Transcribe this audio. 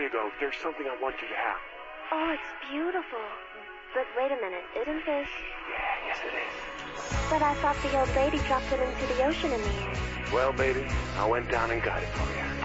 you go. There's something I want you to have. Oh, it's beautiful. But wait a minute, isn't this... Yeah, yes it is. But I thought the old lady dropped it into the ocean in the air. Well, baby, I went down and got it for you.